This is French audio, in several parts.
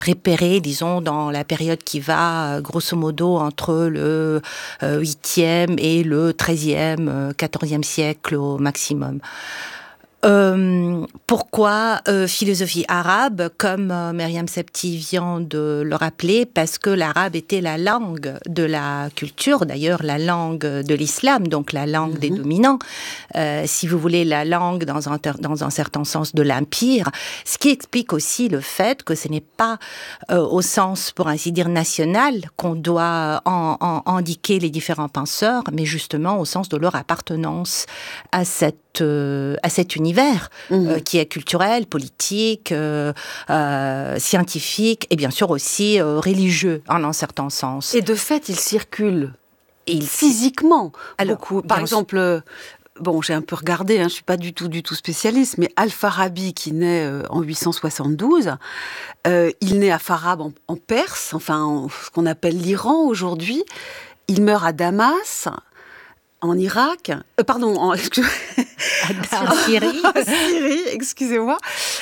repéré, disons, dans la période qui va, grosso modo, entre le 8e et le 13e, 14e siècle au maximum. Pourquoi philosophie arabe, comme Myriam Sebti vient de le rappeler, parce que l'arabe était la langue de la culture, d'ailleurs la langue de l'islam, donc la langue des dominants, si vous voulez, la langue dans un certain sens de l'empire, ce qui explique aussi le fait que ce n'est pas au sens, pour ainsi dire, national qu'on doit indiquer les différents penseurs, mais justement au sens de leur appartenance à cet univers qui est culturel, politique, scientifique et bien sûr aussi religieux en un certain sens. Et de fait, il circule physiquement beaucoup. Par exemple, j'ai un peu regardé, je ne suis pas du tout spécialiste, mais Al-Farabi qui naît en 872, il naît à Farab en Perse, enfin ce qu'on appelle l'Iran aujourd'hui. Il meurt à Damas, en Irak, en Syrie. Syrie, excusez-moi.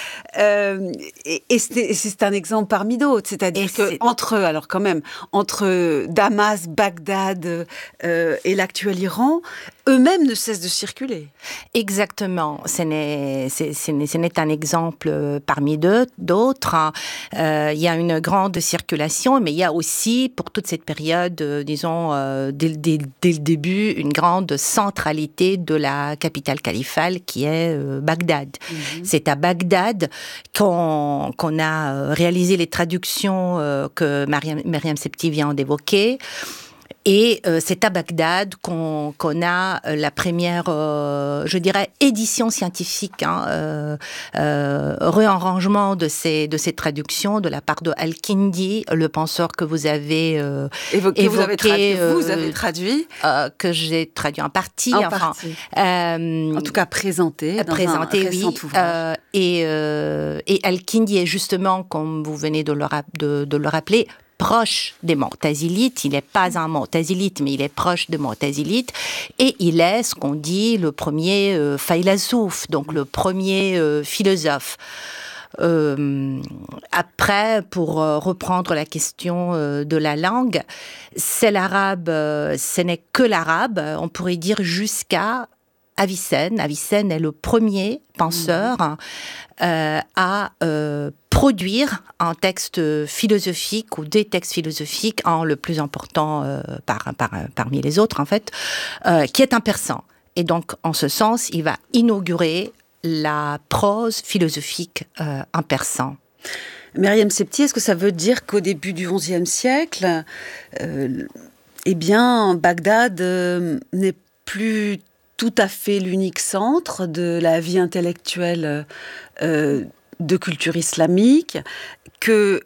Et c'est un exemple parmi d'autres, c'est-à-dire que entre Damas, Bagdad et l'actuel Iran, eux-mêmes ne cessent de circuler. Exactement. Ce n'est un exemple parmi d'autres. Il y a une grande circulation, mais il y a aussi, pour toute cette période, disons, dès le début, une grande centralité de la capitale califale qui est Bagdad. C'est à Bagdad qu'on a réalisé les traductions que Myriam Sebti vient d'évoquer. Et c'est à Bagdad qu'on a la première, je dirais, édition scientifique, réarrangement de ces traductions de la part de Al-Kindi, le penseur que vous avez évoqué. Vous avez traduit que j'ai traduit en partie. En tout cas présenté dans un récent ouvrage. Et Al-Kindi est justement, comme vous venez de le rappeler, proche des Mu'tazilites. Il n'est pas un Mu'tazilite, mais il est proche des Mu'tazilites. Et il est ce qu'on dit le premier philosophe, donc le premier philosophe. Après, pour reprendre la question de la langue, c'est l'arabe, ce n'est que l'arabe, on pourrait dire jusqu'à Avicenne. Avicenne est le premier penseur à produire un texte philosophique ou des textes philosophiques, le plus important parmi les autres en fait, qui est un persan. Et donc, en ce sens, il va inaugurer la prose philosophique en persan. Myriam Sebti, est-ce que ça veut dire qu'au début du XIe siècle, Bagdad n'est plus tout à fait l'unique centre de la vie intellectuelle de culture islamique, que,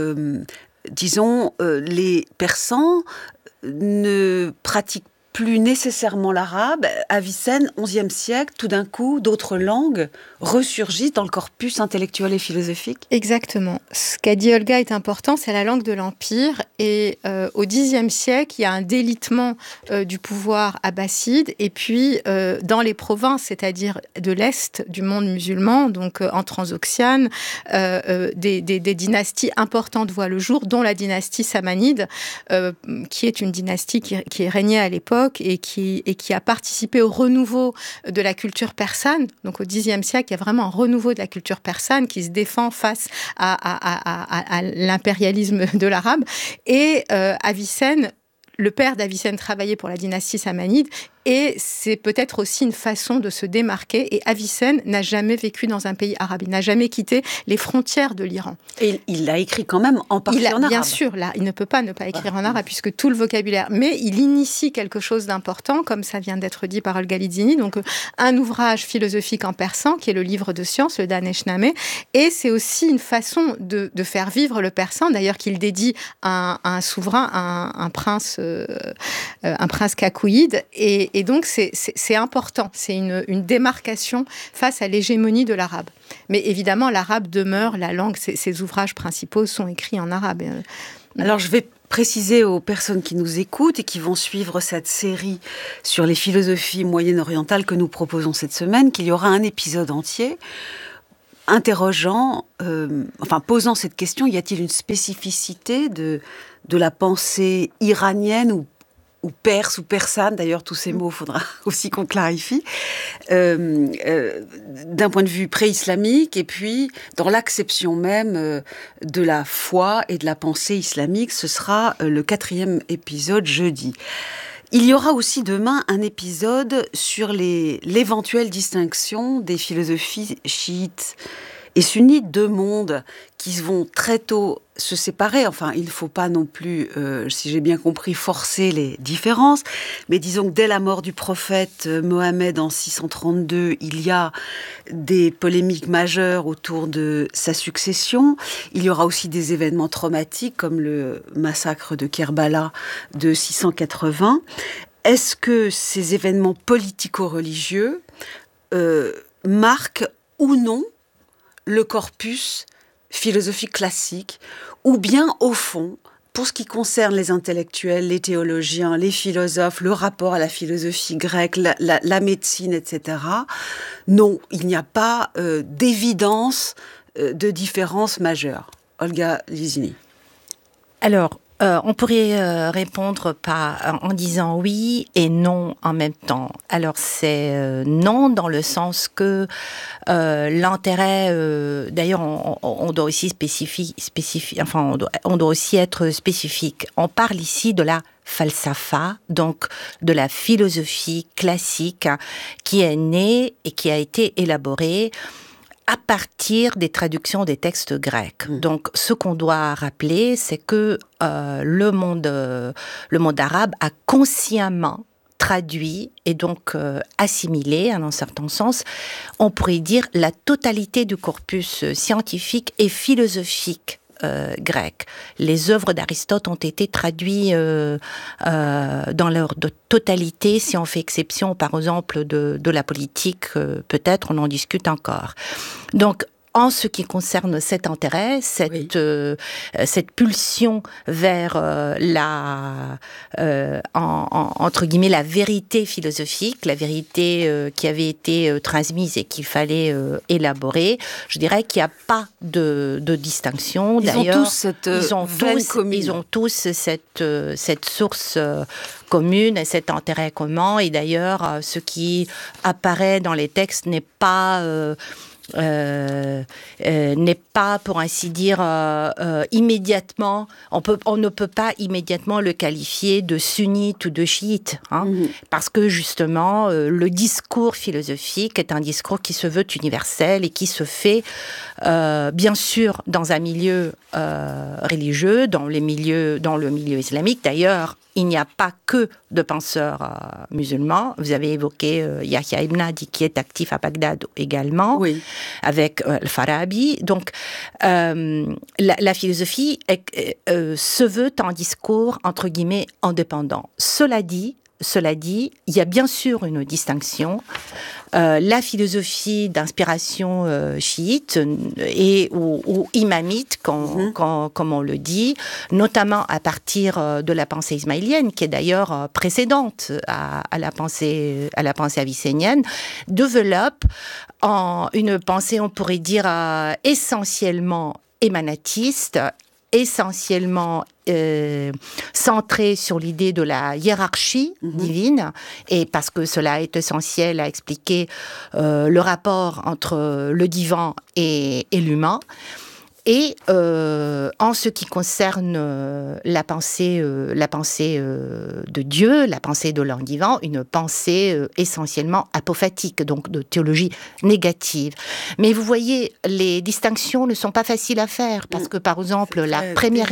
les Persans ne pratiquent plus nécessairement l'arabe. Avicenne, XIe siècle, tout d'un coup, d'autres langues ressurgissent dans le corpus intellectuel et philosophique. Exactement. Ce qu'a dit Olga est important, c'est la langue de l'Empire. Et au Xe siècle, il y a un délitement du pouvoir abbasside. Et puis, dans les provinces, c'est-à-dire de l'Est du monde musulman, donc en Transoxiane, des dynasties importantes voient le jour, dont la dynastie samanide, qui est une dynastie qui régnait à l'époque, et qui a participé au renouveau de la culture persane. Donc au Xe siècle, il y a vraiment un renouveau de la culture persane qui se défend face à l'impérialisme de l'arabe. Et Avicenne, le père d'Avicenne, travaillait pour la dynastie samanide. Et c'est peut-être aussi une façon de se démarquer. Et Avicenne n'a jamais vécu dans un pays arabe. Il n'a jamais quitté les frontières de l'Iran. Et il l'a écrit quand même en partie en arabe. Bien sûr, là, il ne peut pas ne pas écrire en arabe, puisque tout le vocabulaire... Mais il initie quelque chose d'important, comme ça vient d'être dit par Olga Lidzini. Donc, un ouvrage philosophique en persan, qui est le livre de science, le Daneshnameh. Et c'est aussi une façon de faire vivre le persan, d'ailleurs, qu'il dédie à un souverain, un prince kakouïde. Et donc, c'est important. C'est une démarcation face à l'hégémonie de l'arabe. Mais évidemment, l'arabe demeure la langue. Ses ouvrages principaux sont écrits en arabe. Alors, je vais préciser aux personnes qui nous écoutent et qui vont suivre cette série sur les philosophies moyen-orientales que nous proposons cette semaine qu'il y aura un épisode entier posant cette question, y a-t-il une spécificité de la pensée iranienne ou perse ou persane, d'ailleurs tous ces mots, il faudra aussi qu'on clarifie, d'un point de vue pré-islamique, et puis dans l'acception même de la foi et de la pensée islamique. Ce sera le 4e épisode jeudi. Il y aura aussi demain un épisode sur l'éventuelle distinction des philosophies chiites et sunnites, deux mondes qui vont très tôt se séparer. Enfin, il ne faut pas non plus, si j'ai bien compris, forcer les différences. Mais disons que dès la mort du prophète Mohammed en 632, il y a des polémiques majeures autour de sa succession. Il y aura aussi des événements traumatiques comme le massacre de Kerbala de 680. Est-ce que ces événements politico-religieux marquent ou non le corpus philosophique classique, ou bien, au fond, pour ce qui concerne les intellectuels, les théologiens, les philosophes, le rapport à la philosophie grecque, la médecine, etc., non, il n'y a pas d'évidence de différence majeure. Olga Lizini. Alors, on pourrait répondre en disant oui et non en même temps. Alors c'est non dans le sens que l'intérêt, d'ailleurs on doit aussi on doit aussi être spécifique. On parle ici de la falsafa, donc de la philosophie classique qui est née et qui a été élaborée à partir des traductions des textes grecs. Donc, ce qu'on doit rappeler, c'est que le monde arabe a consciemment traduit et donc assimilé, en un certain sens, on pourrait dire la totalité du corpus scientifique et philosophique grec. Les œuvres d'Aristote ont été traduites dans leur totalité, si on fait exception, par exemple, de la politique, peut-être on en discute encore. Donc, en ce qui concerne cet intérêt, cette pulsion vers entre guillemets, la vérité philosophique, la vérité qui avait été transmise et qu'il fallait élaborer, je dirais qu'il n'y a pas de distinction. D'ailleurs, ils ont tous cette source commune et cet intérêt commun. Et d'ailleurs, ce qui apparaît dans les textes n'est pas pour ainsi dire immédiatement, on ne peut pas immédiatement le qualifier de sunnite ou de chiite, parce que justement le discours philosophique est un discours qui se veut universel et qui se fait bien sûr dans un milieu religieux, dans le milieu islamique. D'ailleurs, il n'y a pas que de penseurs musulmans. Vous avez évoqué Yahya ibn Hadi, qui est actif à Bagdad également, avec Al-Farabi. Donc, la philosophie se veut un discours, entre guillemets, indépendant. Cela dit, il y a bien sûr une distinction. La philosophie d'inspiration chiite ou imamite, comme on le dit, notamment à partir de la pensée ismaélienne, qui est d'ailleurs précédente à la pensée avicénienne, développe une pensée, on pourrait dire, essentiellement émanatiste, essentiellement centré sur l'idée de la hiérarchie divine, et parce que cela est essentiel à expliquer le rapport entre le divin et l'humain. Et en ce qui concerne la pensée de Dieu, la pensée de l'homme divin, une pensée essentiellement apophatique, donc de théologie négative. Mais vous voyez, les distinctions ne sont pas faciles à faire, parce que par exemple, la première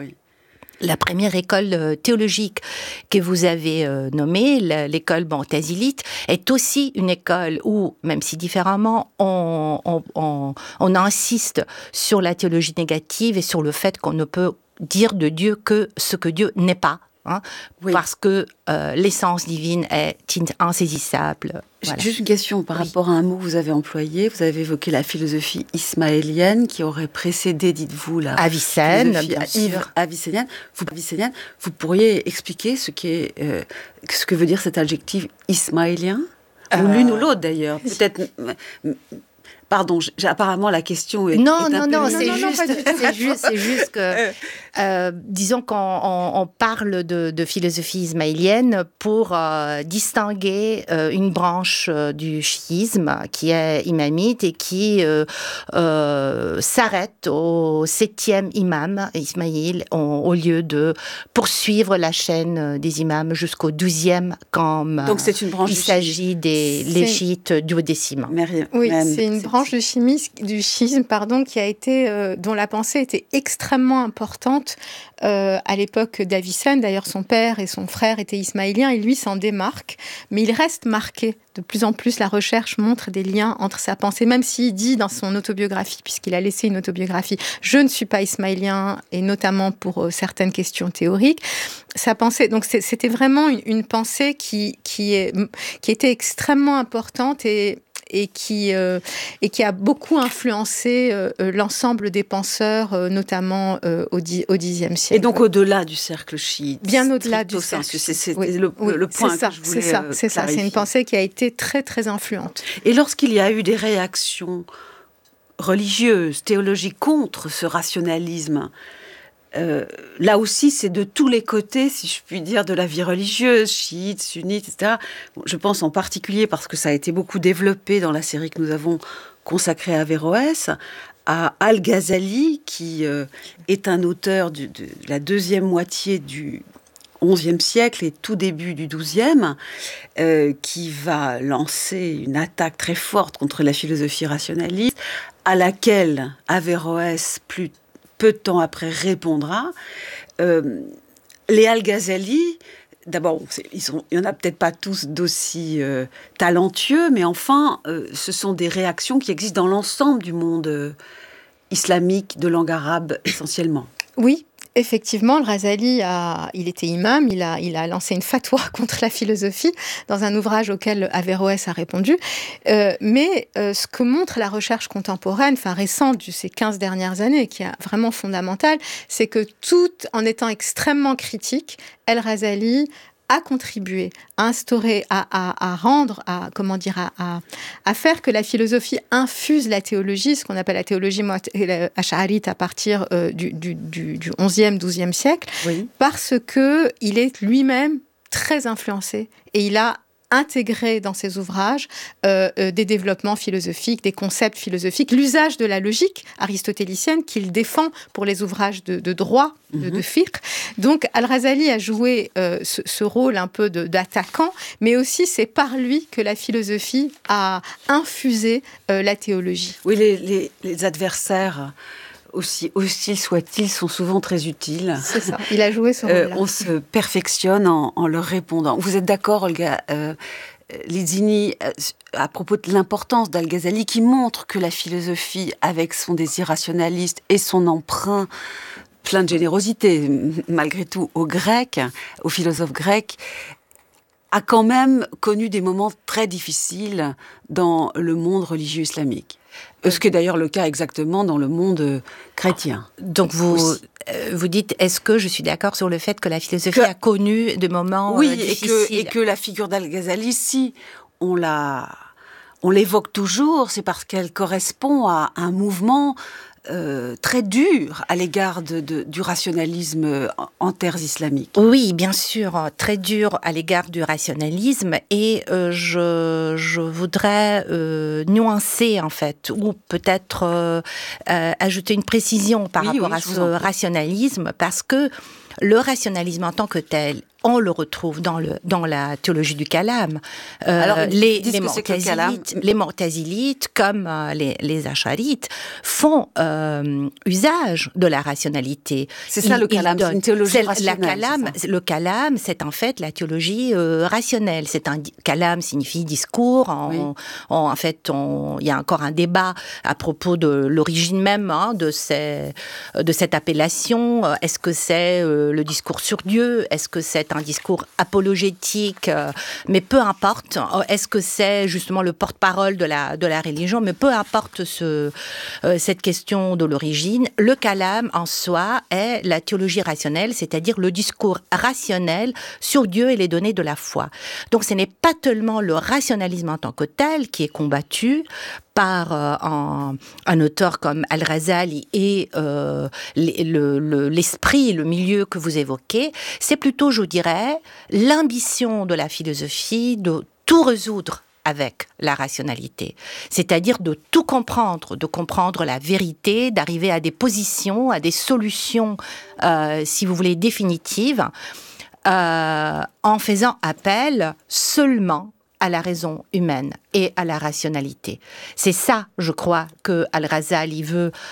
école théologique que vous avez nommée, l'école montazilite, est aussi une école où, même si différemment, on insiste sur la théologie négative et sur le fait qu'on ne peut dire de Dieu que ce que Dieu n'est pas. Parce que l'essence divine est insaisissable. Voilà. Juste une question par rapport à un mot que vous avez employé. Vous avez évoqué la philosophie ismaélienne qui aurait précédé, dites-vous, la Avicenne, avicénienne. Vous pourriez expliquer ce que veut dire cet adjectif ismaélien, ou l'une ou l'autre d'ailleurs. Peut-être Pardon, apparemment la question est... Non, c'est juste que, disons qu'on parle de philosophie ismaélienne pour distinguer une branche du chiisme qui est imamite et qui s'arrête au 7e imam, Ismaïl, au lieu de poursuivre la chaîne des imams jusqu'au 12e, comme donc c'est une branche il s'agit des chiites duodécimes. Oui, c'est une branche du schisme, qui a été, dont la pensée était extrêmement importante à l'époque d'Avicenne. D'ailleurs, son père et son frère étaient ismaéliens et lui s'en démarque, mais il reste marqué. De plus en plus, la recherche montre des liens entre sa pensée, même s'il dit dans son autobiographie, puisqu'il a laissé une autobiographie, « Je ne suis pas ismaélien », et notamment pour certaines questions théoriques. Sa pensée, donc c'était vraiment une pensée qui était extrêmement importante et qui a beaucoup influencé l'ensemble des penseurs, notamment au Xe siècle. Et donc au-delà du cercle chiite. Bien au-delà du cercle. C'est le point que je voulais clarifier. C'est ça, c'est une pensée qui a été très très influente. Et lorsqu'il y a eu des réactions religieuses, théologiques contre ce rationalisme, là aussi, c'est de tous les côtés, si je puis dire, de la vie religieuse, chiite, sunnite, etc. Bon, je pense en particulier, parce que ça a été beaucoup développé dans la série que nous avons consacrée à Averroès, à Al-Ghazali, qui est un auteur de la deuxième moitié du XIe siècle et tout début du XIIe, qui va lancer une attaque très forte contre la philosophie rationaliste, à laquelle Averroès, peu de temps après, répondra. Les Al-Ghazali, d'abord, il n'y en a peut-être pas tous d'aussi talentueux, mais enfin, ce sont des réactions qui existent dans l'ensemble du monde islamique, de langue arabe essentiellement. Oui. Effectivement, le Ghazali, il était imam, il a lancé une fatwa contre la philosophie dans un ouvrage auquel Averroès a répondu. Mais ce que montre la recherche contemporaine, récente de ces 15 dernières années, qui est vraiment fondamentale, c'est que tout en étant extrêmement critique, El-Ghazali a contribué à instaurer, à faire que la philosophie infuse la théologie, ce qu'on appelle la théologie ash'arite à partir du 11e, 12e siècle, oui. Parce qu'il est lui-même très influencé et il a intégré dans ses ouvrages des développements philosophiques, des concepts philosophiques, l'usage de la logique aristotélicienne qu'il défend pour les ouvrages de droit, de fiqh. Donc Al-Ghazali a joué ce rôle un peu d'attaquant, mais aussi c'est par lui que la philosophie a infusé la théologie. Oui, les adversaires, aussi hostiles soient-ils, sont souvent très utiles. C'est ça, il a joué ce rôle-là. On se perfectionne en leur répondant. Vous êtes d'accord, Olga Lizzini, à propos de l'importance d'Al-Ghazali, qui montre que la philosophie, avec son désir rationaliste et son emprunt plein de générosité, malgré tout, aux philosophes grecs, a quand même connu des moments très difficiles dans le monde religieux islamique. Ce qui est d'ailleurs le cas exactement dans le monde chrétien. Donc vous dites, est-ce que je suis d'accord sur le fait que la philosophie a connu des moments difficiles ? Et que la figure d'Al-Ghazali, si on l'évoque toujours, c'est parce qu'elle correspond à un mouvement très dur à l'égard du rationalisme en terres islamiques. Oui, bien sûr, très dur à l'égard du rationalisme, et je voudrais nuancer en fait, ou peut-être ajouter une précision par rapport à ce rationalisme, parce que le rationalisme en tant que tel, on le retrouve dans la théologie du kalam. Alors, les Mu'tazilites, comme les Ash'arites, font usage de la rationalité. C'est ça le kalam, c'est une théologie rationnelle. Le kalam, c'est en fait la théologie rationnelle. Kalam signifie discours. En fait, il y a encore un débat à propos de l'origine même de cette appellation. Est-ce que c'est le discours sur Dieu? Est-ce que c'est un discours apologétique, mais peu importe. Est-ce que c'est justement le porte-parole de la religion? Mais peu importe cette question de l'origine. Le kalam en soi est la théologie rationnelle, c'est-à-dire le discours rationnel sur Dieu et les données de la foi. Donc ce n'est pas tellement le rationalisme en tant que tel qui est combattu par un auteur comme Al-Ghazali et l'esprit, le milieu que vous évoquez, c'est plutôt, je dirais, l'ambition de la philosophie de tout résoudre avec la rationalité, c'est-à-dire de tout comprendre, de comprendre la vérité, d'arriver à des positions, à des solutions, si vous voulez, définitives, en faisant appel seulement à la raison humaine et à la rationalité. C'est ça, je crois, que Al-Ghazali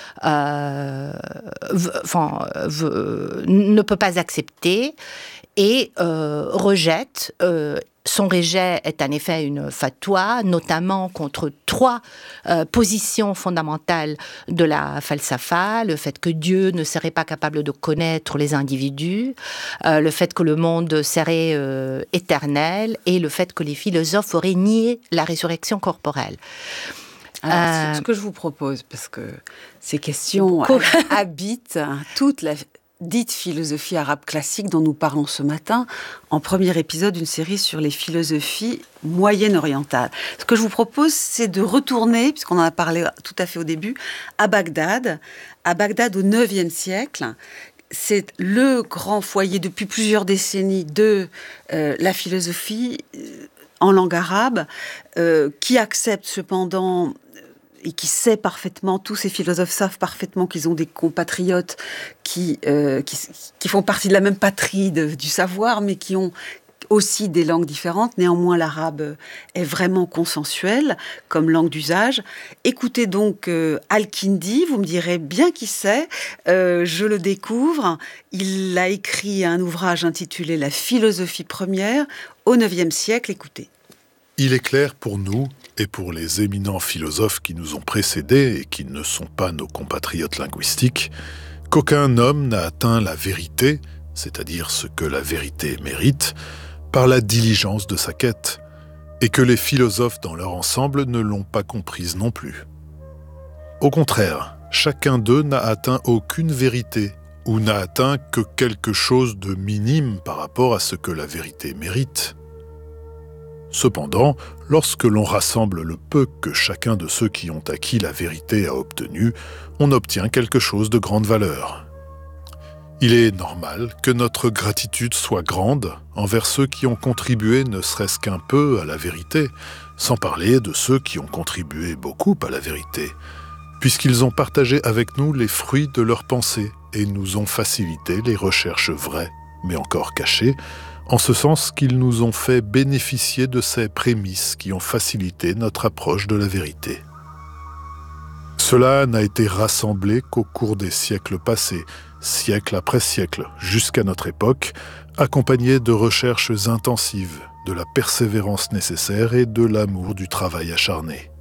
ne peut pas accepter et rejette. Son rejet est en effet une fatwa, notamment contre 3 positions fondamentales de la falsafa, le fait que Dieu ne serait pas capable de connaître les individus, le fait que le monde serait éternel et le fait que les philosophes auraient nié la résurrection corporelle. Alors, ce que je vous propose, parce que ces questions habitent toute la dite philosophie arabe classique dont nous parlons ce matin, en premier épisode d'une série sur les philosophies moyen-orientales. Ce que je vous propose, c'est de retourner, puisqu'on en a parlé tout à fait au début, à Bagdad au IXe siècle. C'est le grand foyer depuis plusieurs décennies de la philosophie en langue arabe, qui accepte cependant et qui sait parfaitement, tous ces philosophes savent parfaitement qu'ils ont des compatriotes qui font partie de la même patrie du savoir, mais qui ont aussi des langues différentes. Néanmoins, l'arabe est vraiment consensuel comme langue d'usage. Écoutez donc Al-Kindi, vous me direz bien qui c'est, je le découvre. Il a écrit un ouvrage intitulé « La philosophie première » au IXe siècle. Écoutez. Il est clair pour nous et pour les éminents philosophes qui nous ont précédés et qui ne sont pas nos compatriotes linguistiques, qu'aucun homme n'a atteint la vérité, c'est-à-dire ce que la vérité mérite, par la diligence de sa quête, et que les philosophes dans leur ensemble ne l'ont pas comprise non plus. Au contraire, chacun d'eux n'a atteint aucune vérité, ou n'a atteint que quelque chose de minime par rapport à ce que la vérité mérite. Cependant, lorsque l'on rassemble le peu que chacun de ceux qui ont acquis la vérité a obtenu, on obtient quelque chose de grande valeur. Il est normal que notre gratitude soit grande envers ceux qui ont contribué ne serait-ce qu'un peu à la vérité, sans parler de ceux qui ont contribué beaucoup à la vérité, puisqu'ils ont partagé avec nous les fruits de leurs pensées et nous ont facilité les recherches vraies, mais encore cachées, en ce sens qu'ils nous ont fait bénéficier de ces prémices qui ont facilité notre approche de la vérité. Cela n'a été rassemblé qu'au cours des siècles passés, siècle après siècle, jusqu'à notre époque, accompagné de recherches intensives, de la persévérance nécessaire et de l'amour du travail acharné.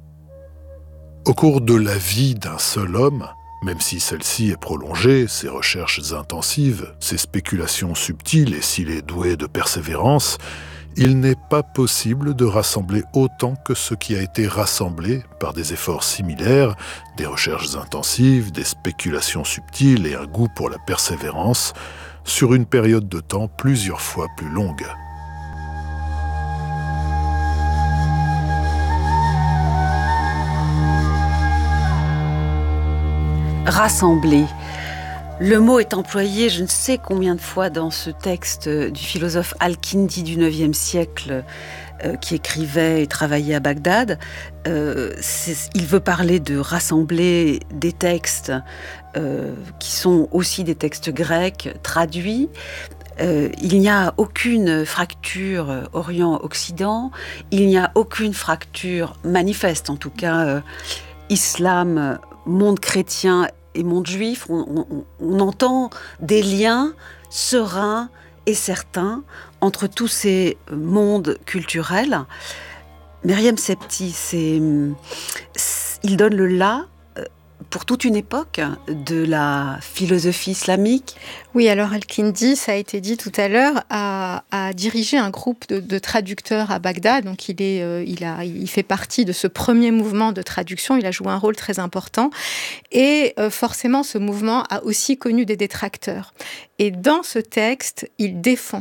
Au cours de la vie d'un seul homme, même si celle-ci est prolongée, ses recherches intensives, ses spéculations subtiles et s'il est doué de persévérance, il n'est pas possible de rassembler autant que ce qui a été rassemblé par des efforts similaires, des recherches intensives, des spéculations subtiles et un goût pour la persévérance, sur une période de temps plusieurs fois plus longue. Rassembler. Le mot est employé je ne sais combien de fois dans ce texte du philosophe Al-Kindi du IXe siècle qui écrivait et travaillait à Bagdad. Il veut parler de rassembler des textes qui sont aussi des textes grecs traduits. Il n'y a aucune fracture Orient-Occident, il n'y a aucune fracture manifeste, en tout cas islam, monde chrétien et monde juif, on entend des liens sereins et certains entre tous ces mondes culturels. Meriem Septi, il donne le là pour toute une époque de la philosophie islamique. Oui, alors Al-Kindi, ça a été dit tout à l'heure, a dirigé un groupe de traducteurs à Bagdad. Donc il fait partie de ce premier mouvement de traduction. Il a joué un rôle très important. Et forcément, ce mouvement a aussi connu des détracteurs. Et dans ce texte, il défend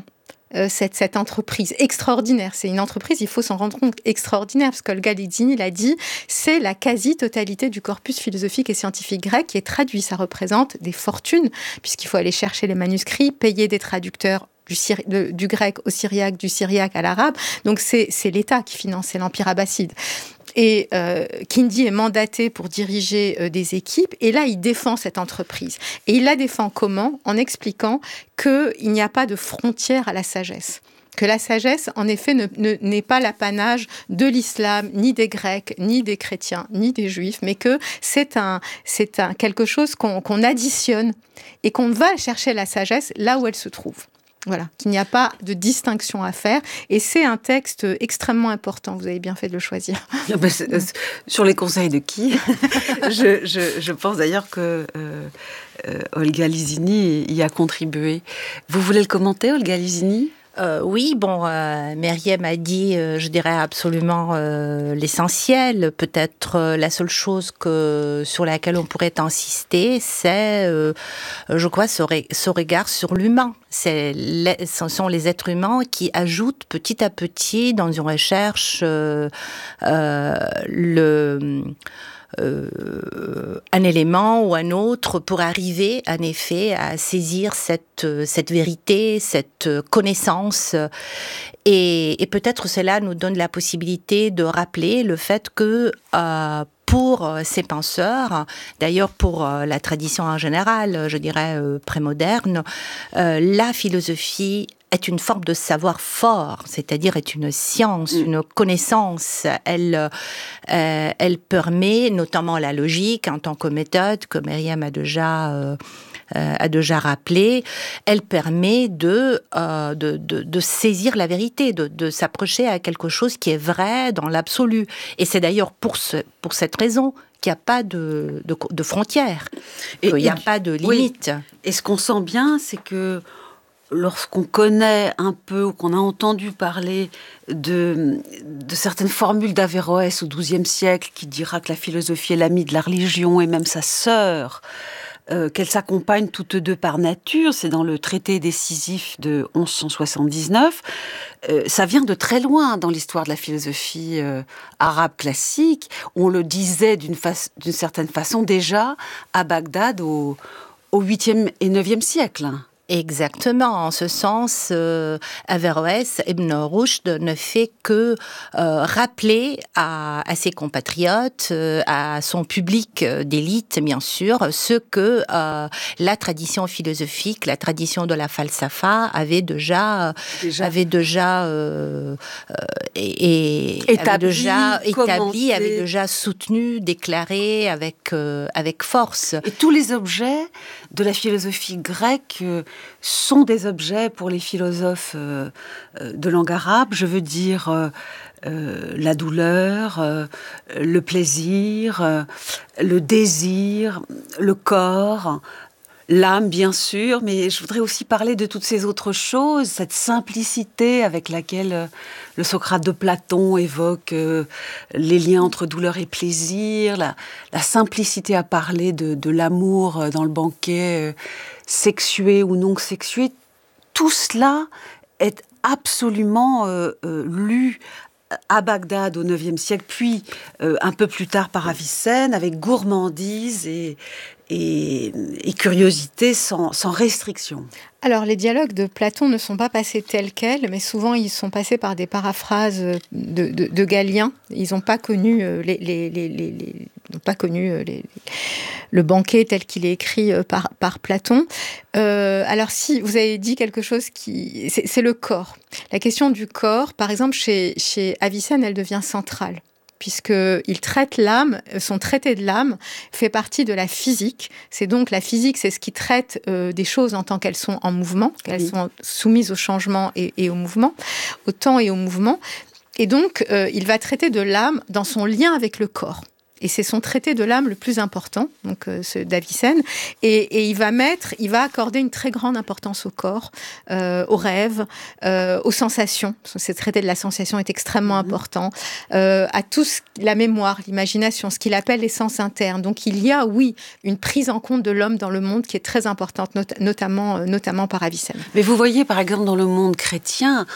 cette entreprise extraordinaire. C'est une entreprise, il faut s'en rendre compte, extraordinaire, parce qu'Olga Litziny l'a dit, c'est la quasi-totalité du corpus philosophique et scientifique grec qui est traduit. Ça représente des fortunes, puisqu'il faut aller chercher les manuscrits, payer des traducteurs du grec au syriaque, du syriaque à l'arabe. Donc c'est l'État qui finançait l'Empire abbasside. Et Kindi est mandaté pour diriger des équipes. Et là, il défend cette entreprise. Et il la défend comment ? En expliquant qu'il n'y a pas de frontière à la sagesse. Que la sagesse, en effet, n'est pas l'apanage de l'islam, ni des Grecs, ni des chrétiens, ni des juifs, mais que c'est quelque chose qu'on additionne et qu'on va chercher la sagesse là où elle se trouve. Voilà, qu'il n'y a pas de distinction à faire. Et c'est un texte extrêmement important. Vous avez bien fait de le choisir. Sur les conseils de qui ? je pense d'ailleurs que Olga Litziny y a contribué. Vous voulez le commenter, Olga Litziny ? Oui, Myriam a dit, je dirais absolument l'essentiel. Peut-être la seule chose sur laquelle on pourrait insister, c'est, je crois, ce regard sur l'humain. Ce sont les êtres humains qui ajoutent petit à petit dans une recherche un élément ou un autre pour arriver en effet à saisir cette vérité, cette connaissance. Et peut-être cela nous donne la possibilité de rappeler le fait que pour ces penseurs, d'ailleurs pour la tradition en général, je dirais prémoderne, la philosophie est une forme de savoir fort, c'est-à-dire est une science, une connaissance. Elle permet, notamment la logique en tant que méthode, que Myriam a déjà rappelé, elle permet de saisir la vérité, de s'approcher à quelque chose qui est vrai dans l'absolu. Et c'est d'ailleurs pour cette raison qu'il n'y a pas de frontières, qu'il n'y a pas de limite. Oui. Et ce qu'on sent bien, c'est que lorsqu'on connaît un peu ou qu'on a entendu parler de certaines formules d'Averroès au XIIe siècle qui dira que la philosophie est l'amie de la religion et même sa sœur, qu'elles s'accompagnent toutes deux par nature, c'est dans le traité décisif de 1179, ça vient de très loin dans l'histoire de la philosophie arabe classique. On le disait d'une certaine façon déjà à Bagdad au 8e et 9e siècle. Exactement. En ce sens, Averroès, Ibn Rushd ne fait que rappeler à ses compatriotes, à son public d'élite, bien sûr, ce que la tradition philosophique, la tradition de la falsafa avait déjà établi, avait déjà soutenu, déclaré avec force. Et tous les objets de la philosophie grecque sont des objets pour les philosophes de langue arabe. Je veux dire la douleur, le plaisir, le désir, le corps, l'âme, bien sûr, mais je voudrais aussi parler de toutes ces autres choses, cette simplicité avec laquelle le Socrate de Platon évoque les liens entre douleur et plaisir, la simplicité à parler de l'amour dans le banquet sexué ou non sexué. Tout cela est absolument lu à Bagdad au IXe siècle, puis un peu plus tard par Avicenne, avec gourmandise et curiosité sans restriction. Alors, les dialogues de Platon ne sont pas passés tels quels, mais souvent ils sont passés par des paraphrases de Galien. Ils n'ont pas connu le banquet tel qu'il est écrit par Platon. Alors, si vous avez dit quelque chose c'est le corps. La question du corps, par exemple, chez Avicenne, elle devient centrale, puisqu'il traite l'âme, son traité de l'âme fait partie de la physique. C'est donc la physique, c'est ce qui traite des choses en tant qu'elles sont en mouvement, qu'elles sont soumises au changement et au mouvement, au temps et au mouvement. Et donc, il va traiter de l'âme dans son lien avec le corps. Et c'est son traité de l'âme le plus important, donc ce d'Avicenne. Et il va accorder une très grande importance au corps, aux rêves, aux sensations. Ce traité de la sensation est extrêmement important. À tout la mémoire, l'imagination, ce qu'il appelle les sens internes. Donc il y a, oui, une prise en compte de l'homme dans le monde qui est très importante, notamment par Avicenne. Mais vous voyez, par exemple, dans le monde chrétien,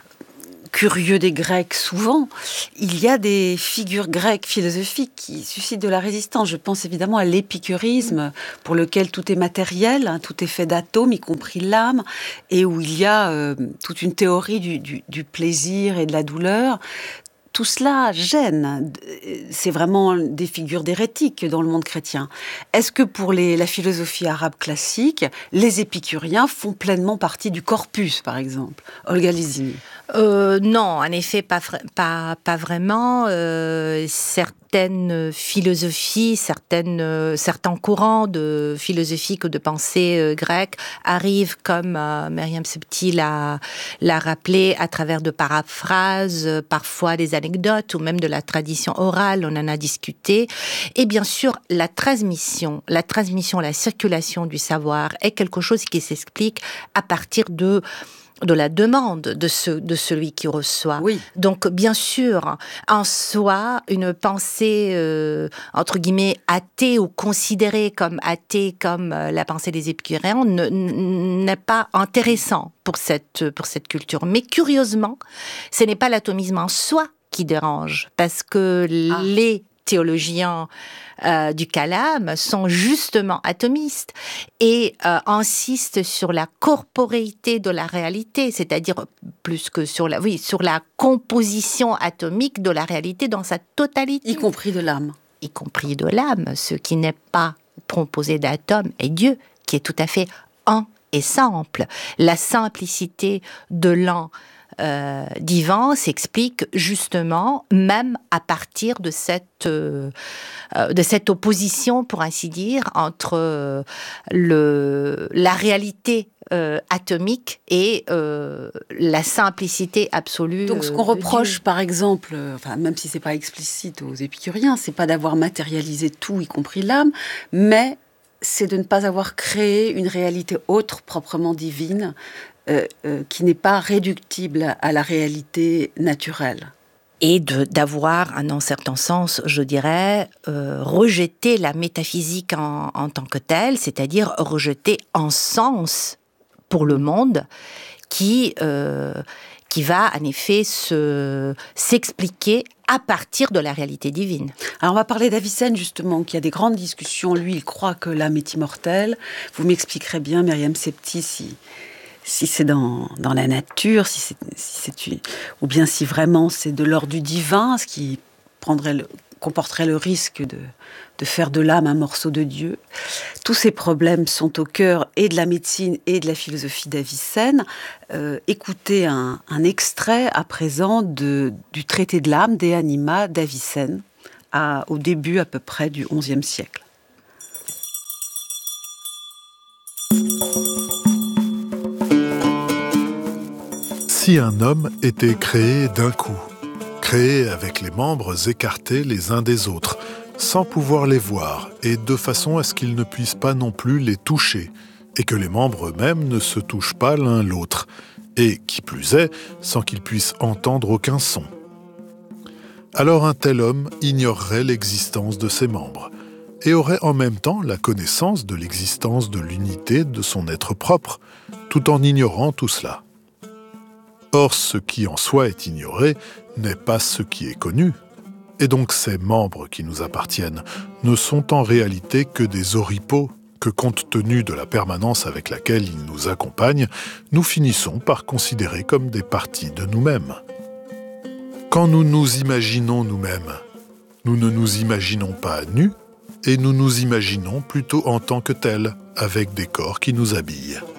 curieux des Grecs souvent, il y a des figures grecques philosophiques qui suscitent de la résistance. Je pense évidemment à l'épicurisme, pour lequel tout est matériel, hein, tout est fait d'atomes, y compris l'âme, et où il y a toute une théorie du plaisir et de la douleur. Tout cela gêne. C'est vraiment des figures d'hérétiques dans le monde chrétien. Est-ce que pour la philosophie arabe classique, les épicuriens font pleinement partie du corpus, par exemple? Olga Lizini. Non, en effet, pas vraiment. Certaines philosophies, certains courants de philosophie ou de pensée grecque arrivent, comme Myriam Septi l'a rappelé, à travers de paraphrases, parfois des anecdotes ou même de la tradition orale, on en a discuté. Et bien sûr, la transmission, la circulation du savoir est quelque chose qui s'explique à partir de la demande de celui qui reçoit. Oui. Donc, bien sûr, en soi, une pensée, entre guillemets, athée ou considérée comme athée, comme la pensée des épicuriens, n'est pas intéressant pour cette culture. Mais curieusement, ce n'est pas l'atomisme en soi qui dérange, parce que les théologiens du Kalam sont justement atomistes et insistent sur la corporéité de la réalité, c'est-à-dire plus que sur la composition atomique de la réalité dans sa totalité. Y compris de l'âme. Y compris de l'âme. Ce qui n'est pas composé d'atomes est Dieu, qui est tout à fait un et simple. La simplicité de l'un divin s'explique justement même à partir de cette opposition, pour ainsi dire, entre la réalité atomique et la simplicité absolue. Donc ce qu'on reproche, par exemple, même si c'est pas explicite aux épicuriens, c'est pas d'avoir matérialisé tout, y compris l'âme, mais c'est de ne pas avoir créé une réalité autre, proprement divine, qui n'est pas réductible à la réalité naturelle. Et d'avoir, en un certain sens, je dirais, rejeté la métaphysique en tant que telle, c'est-à-dire rejeter un sens pour le monde qui va en effet s'expliquer à partir de la réalité divine. Alors on va parler d'Avicenne justement, qui a des grandes discussions. Lui, il croit que l'âme est immortelle. Vous m'expliquerez bien, Myriam Septi, si c'est dans la nature, ou bien si vraiment c'est de l'ordre du divin, ce qui comporterait le risque de faire de l'âme un morceau de Dieu. Tous ces problèmes sont au cœur et de la médecine et de la philosophie d'Avicenne. Écoutez un extrait à présent du traité de l'âme, De Anima, d'Avicenne, au début à peu près du XIe siècle. Si un homme était créé d'un coup, créé avec les membres écartés les uns des autres, sans pouvoir les voir, et de façon à ce qu'ils ne puissent pas non plus les toucher, et que les membres eux-mêmes ne se touchent pas l'un l'autre, et, qui plus est, sans qu'ils puissent entendre aucun son. Alors un tel homme ignorerait l'existence de ses membres, et aurait en même temps la connaissance de l'existence de l'unité de son être propre, tout en ignorant tout cela. Or, ce qui en soi est ignoré n'est pas ce qui est connu. Et donc ces membres qui nous appartiennent ne sont en réalité que des oripeaux que, compte tenu de la permanence avec laquelle ils nous accompagnent, nous finissons par considérer comme des parties de nous-mêmes. Quand nous nous imaginons nous-mêmes, nous ne nous imaginons pas nus, et nous nous imaginons plutôt en tant que tels, avec des corps qui nous habillent.